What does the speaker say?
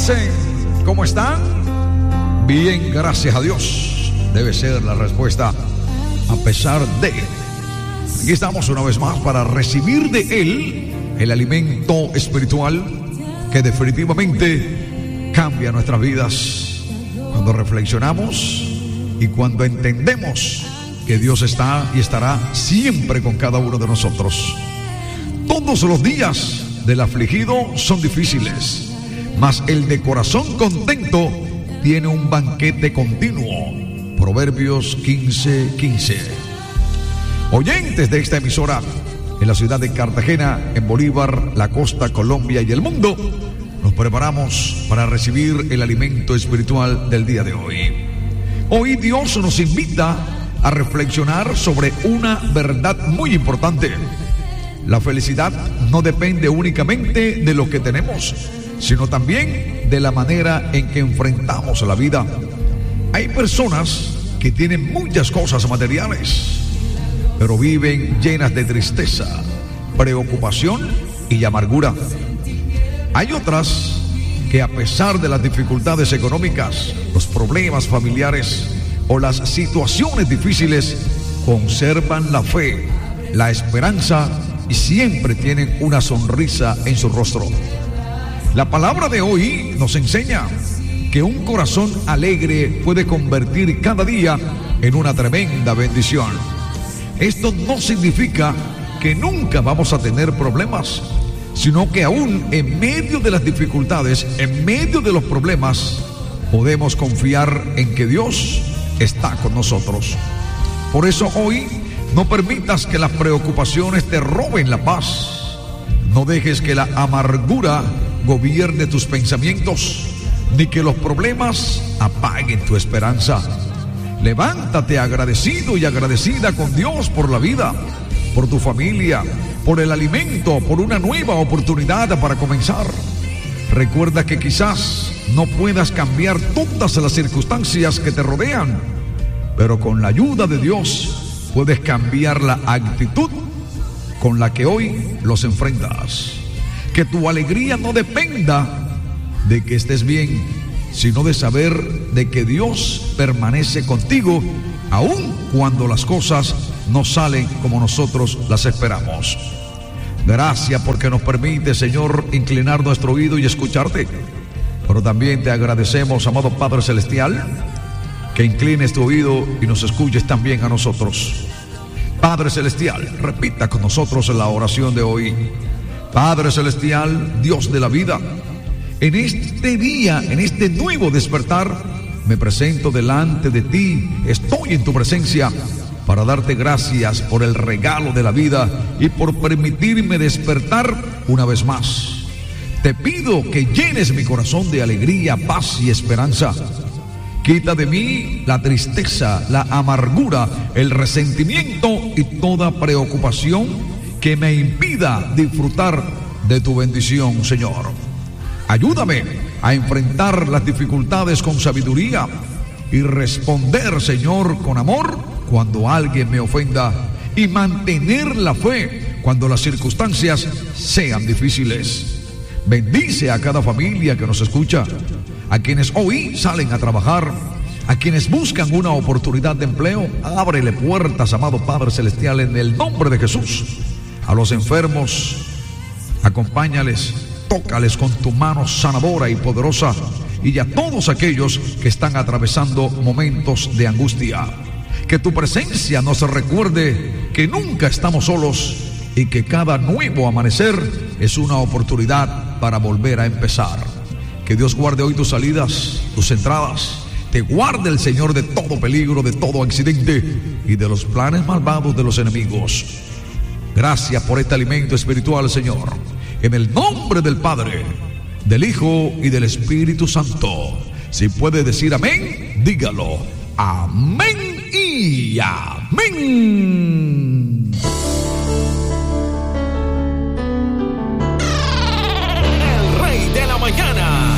hacen? ¿Cómo están? Bien, gracias a Dios. Debe ser la respuesta, a pesar de. Aquí estamos una vez más para recibir de Él el alimento espiritual que definitivamente cambia nuestras vidas cuando reflexionamos y cuando entendemos que Dios está y estará siempre con cada uno de nosotros. Todos los días del afligido son difíciles, mas el de corazón contento tiene un banquete continuo. Proverbios 15:15. Oyentes de esta emisora en la ciudad de Cartagena, en Bolívar, la costa, Colombia y el mundo, nos preparamos para recibir el alimento espiritual del día de hoy. Hoy Dios nos invita a reflexionar sobre una verdad muy importante. La felicidad no depende únicamente de lo que tenemos, sino también de la manera en que enfrentamos la vida. Hay personas que tienen muchas cosas materiales, pero viven llenas de tristeza, preocupación y amargura. Hay otras que, a pesar de las dificultades económicas, los problemas familiares o las situaciones difíciles, conservan la fe, la esperanza y siempre tienen una sonrisa en su rostro. La palabra de hoy nos enseña que un corazón alegre puede convertir cada día en una tremenda bendición. Esto no significa que nunca vamos a tener problemas, sino que aún en medio de las dificultades, en medio de los problemas, podemos confiar en que Dios está con nosotros. Por eso hoy no permitas que las preocupaciones te roben la paz. No dejes que la amargura gobierne tus pensamientos, ni que los problemas apaguen tu esperanza. Levántate agradecido y agradecida con Dios por la vida, por tu familia, por el alimento, por una nueva oportunidad para comenzar. Recuerda que quizás no puedas cambiar todas las circunstancias que te rodean, pero con la ayuda de Dios puedes cambiar la actitud con la que hoy los enfrentas. Que tu alegría no dependa de que estés bien, sino de saber de que Dios permanece contigo aun cuando las cosas no salen como nosotros las esperamos. Gracias porque nos permite, Señor, inclinar nuestro oído y escucharte. Pero también te agradecemos, amado Padre Celestial, que inclines tu oído y nos escuches también a nosotros. Padre Celestial, repita con nosotros la oración de hoy. Padre Celestial, Dios de la vida, en este día, en este nuevo despertar, me presento delante de ti. Estoy en tu presencia para darte gracias por el regalo de la vida y por permitirme despertar una vez más. Te pido que llenes mi corazón de alegría, paz y esperanza. Quita de mí la tristeza, la amargura, el resentimiento y toda preocupación que me impida disfrutar de tu bendición, Señor. Ayúdame a enfrentar las dificultades con sabiduría y responder, Señor, con amor cuando alguien me ofenda, y mantener la fe cuando las circunstancias sean difíciles. Bendice a cada familia que nos escucha, a quienes hoy salen a trabajar, a quienes buscan una oportunidad de empleo. Ábrele puertas, amado Padre Celestial, en el nombre de Jesús. A los enfermos, acompáñales, tócales con tu mano sanadora y poderosa, y a todos aquellos que están atravesando momentos de angustia. Que tu presencia nos recuerde que nunca estamos solos y que cada nuevo amanecer es una oportunidad para volver a empezar. Que Dios guarde hoy tus salidas, tus entradas. Te guarde el Señor de todo peligro, de todo accidente y de los planes malvados de los enemigos. Gracias por este alimento espiritual, Señor. En el nombre del Padre, del Hijo y del Espíritu Santo. Si puede decir amén, dígalo. Amén y amén. El Rey de la Mañana.